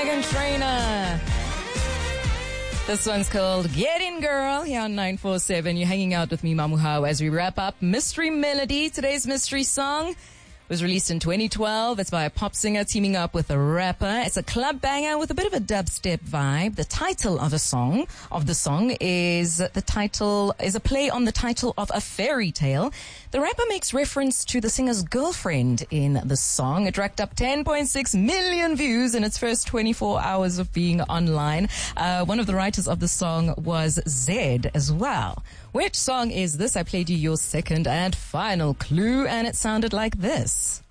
Meghan Trainor. This one's called Get In Girl here on 947. You're hanging out with me, Mamuhao, as we wrap up Mystery Melody. Today's mystery song was released in 2012. It's by a pop singer teaming up with a rapper. It's a club banger with a bit of a dubstep vibe. The title of the song is a play on the title of a fairy tale. The rapper makes reference to the singer's girlfriend in the song. It racked up 10.6 million views in its first 24 hours of being online. One of the writers of the song was Zed as well. Which song is this? I played you your second and final clue, and it sounded like this.